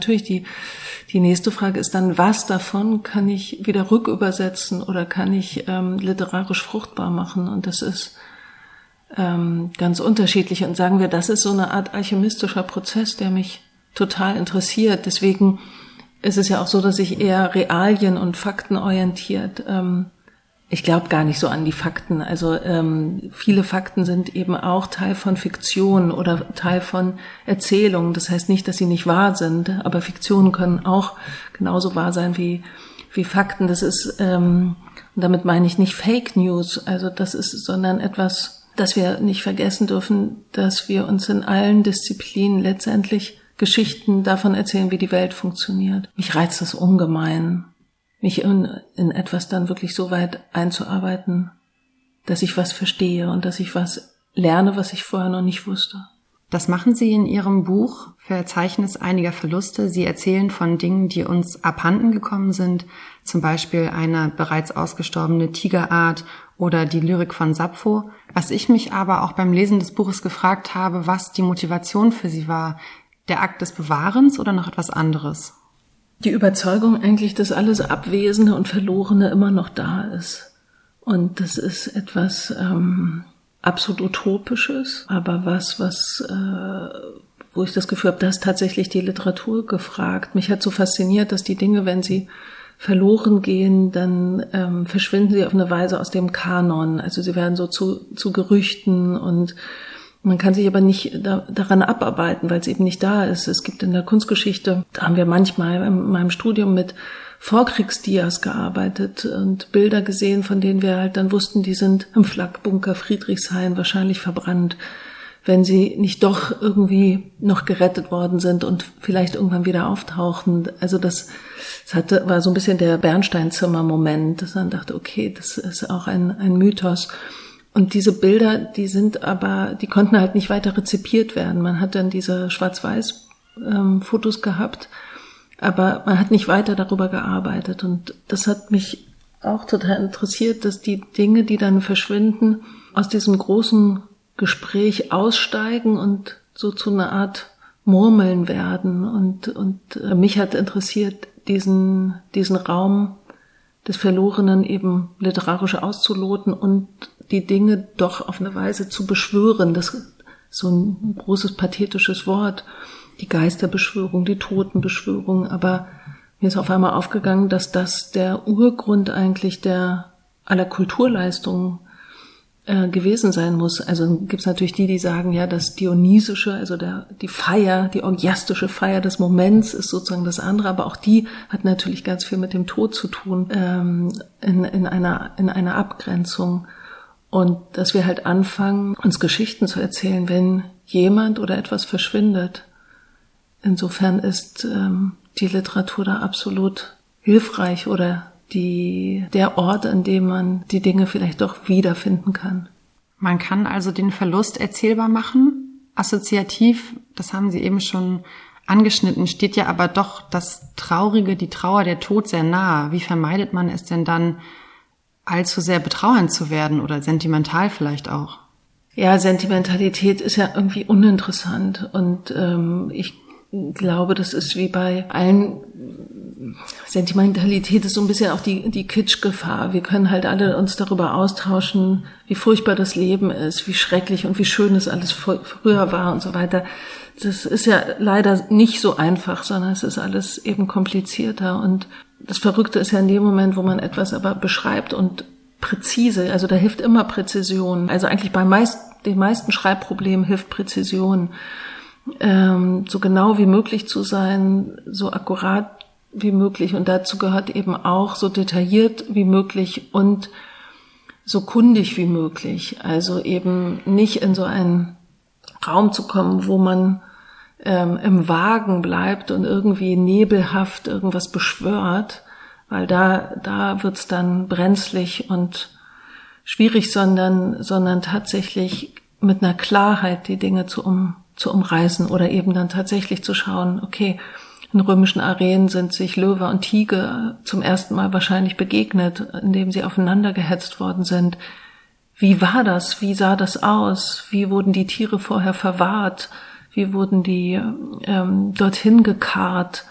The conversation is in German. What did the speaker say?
Natürlich, die nächste Frage ist dann, was davon kann ich wieder rückübersetzen oder kann ich literarisch fruchtbar machen? Und das ist ganz unterschiedlich. Und sagen wir, das ist so eine Art alchemistischer Prozess, der mich total interessiert. Deswegen ist es ja auch so, dass ich eher realien- und faktenorientiert, ich glaube gar nicht so an die Fakten. Also viele Fakten sind eben auch Teil von Fiktion oder Teil von Erzählungen. Das heißt nicht, dass sie nicht wahr sind, aber Fiktionen können auch genauso wahr sein wie Fakten. Das ist, und damit meine ich nicht Fake News, also das ist, sondern etwas, dass wir nicht vergessen dürfen, dass wir uns in allen Disziplinen letztendlich Geschichten davon erzählen, wie die Welt funktioniert. Mich reizt das ungemein, mich in etwas dann wirklich so weit einzuarbeiten, dass ich was verstehe und dass ich was lerne, was ich vorher noch nicht wusste. Das machen Sie in Ihrem Buch Verzeichnis einiger Verluste. Sie erzählen von Dingen, die uns abhanden gekommen sind, zum Beispiel eine bereits ausgestorbene Tigerart oder die Lyrik von Sappho. Was ich mich aber auch beim Lesen des Buches gefragt habe, was die Motivation für Sie war, der Akt des Bewahrens oder noch etwas anderes? Die Überzeugung eigentlich, dass alles Abwesende und Verlorene immer noch da ist. Und das ist etwas absolut Utopisches, aber wo ich das Gefühl habe, da ist tatsächlich die Literatur gefragt. Mich hat so fasziniert, dass die Dinge, wenn sie verloren gehen, dann verschwinden sie auf eine Weise aus dem Kanon. Also sie werden so zu Gerüchten und man kann sich aber nicht daran abarbeiten, weil es eben nicht da ist. Es gibt in der Kunstgeschichte, da haben wir manchmal in meinem Studium mit Vorkriegsdias gearbeitet und Bilder gesehen, von denen wir halt dann wussten, die sind im Flakbunker Friedrichshain wahrscheinlich verbrannt, wenn sie nicht doch irgendwie noch gerettet worden sind und vielleicht irgendwann wieder auftauchen. Also das war so ein bisschen der Bernsteinzimmer-Moment, dass man dachte, okay, das ist auch ein Mythos. Und diese Bilder, die konnten halt nicht weiter rezipiert werden. Man hat dann diese Schwarz-Weiß-Fotos gehabt, aber man hat nicht weiter darüber gearbeitet. Und das hat mich auch total interessiert, dass die Dinge, die dann verschwinden, aus diesem großen Gespräch aussteigen und so zu einer Art Murmeln werden. Und mich hat interessiert, diesen Raum des Verlorenen eben literarisch auszuloten und die Dinge doch auf eine Weise zu beschwören. Das ist so ein großes pathetisches Wort. Die Geisterbeschwörung, die Totenbeschwörung. Aber mir ist auf einmal aufgegangen, dass das der Urgrund eigentlich aller Kulturleistungen gewesen sein muss. Also gibt's natürlich die sagen, ja, das Dionysische, also die Feier, die orgiastische Feier des Moments ist sozusagen das andere, aber auch die hat natürlich ganz viel mit dem Tod zu tun, in einer Abgrenzung. Und dass wir halt anfangen, uns Geschichten zu erzählen, wenn jemand oder etwas verschwindet. Insofern ist die Literatur da absolut hilfreich oder der Ort, an dem man die Dinge vielleicht doch wiederfinden kann. Man kann also den Verlust erzählbar machen. Assoziativ, das haben Sie eben schon angeschnitten, steht ja aber doch das Traurige, die Trauer, der Tod sehr nahe. Wie vermeidet man es denn dann, allzu sehr betrauernd zu werden oder sentimental vielleicht auch? Ja, Sentimentalität ist ja irgendwie uninteressant und ich glaube, das ist wie bei allen, Sentimentalität ist so ein bisschen auch die Kitschgefahr. Wir können halt alle uns darüber austauschen, wie furchtbar das Leben ist, wie schrecklich und wie schön es alles früher war und so weiter. Das ist ja leider nicht so einfach, sondern es ist alles eben komplizierter. Und das Verrückte ist ja in dem Moment, wo man etwas aber beschreibt und präzise, also da hilft immer Präzision. Also eigentlich bei den meisten Schreibproblemen hilft Präzision. So genau wie möglich zu sein, so akkurat wie möglich. Und dazu gehört eben auch so detailliert wie möglich und so kundig wie möglich. Also eben nicht in so einen Raum zu kommen, wo man im Wagen bleibt und irgendwie nebelhaft irgendwas beschwört, weil da wird's dann brenzlig und schwierig, sondern tatsächlich mit einer Klarheit die Dinge zu umreißen oder eben dann tatsächlich zu schauen, okay, in römischen Arenen sind sich Löwe und Tiger zum ersten Mal wahrscheinlich begegnet, indem sie aufeinander gehetzt worden sind. Wie war das? Wie sah das aus? Wie wurden die Tiere vorher verwahrt? Wie wurden die dorthin gekarrt?